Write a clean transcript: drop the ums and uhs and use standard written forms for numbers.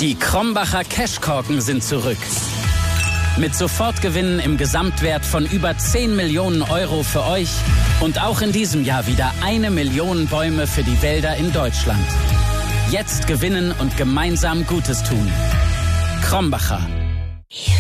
Die Krombacher Cashkorken sind zurück. Mit Sofortgewinnen im Gesamtwert von über 10 Millionen Euro für euch und auch in diesem Jahr wieder 1 Million Bäume für die Wälder in Deutschland. Jetzt gewinnen und gemeinsam Gutes tun. Krombacher.